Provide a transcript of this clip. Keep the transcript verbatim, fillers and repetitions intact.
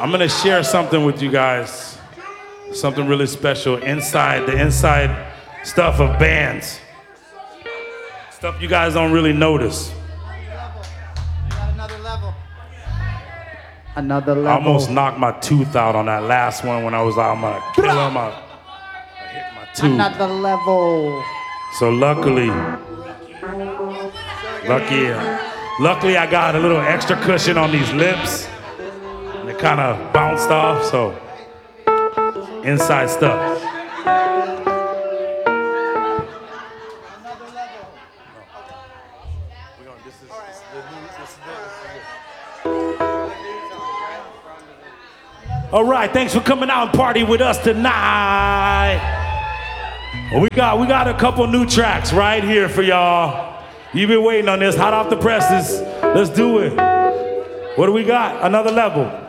I'm gonna share something with you guys. Something really special inside, the inside stuff of bands. Stuff you guys don't really notice. Another level. Another level. I almost knocked my tooth out on that last one when I was like, I'm gonna kill him. I hit my tooth. Another level. So luckily, lucky, luckily I got a little extra cushion on these lips. And it kind of bounced off, so inside stuff. All right, thanks for coming out and party with us tonight. We got we got a couple new tracks right here for y'all. You've been waiting on this, hot off the presses. Let's do it. What do we got? Another level.